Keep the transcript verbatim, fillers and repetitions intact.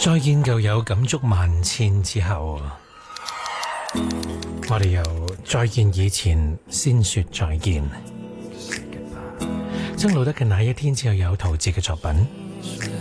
再見舊友感觸萬千之後，我哋由再見以前先說再見。曾路德嘅那一天之後有陶喆嘅作品，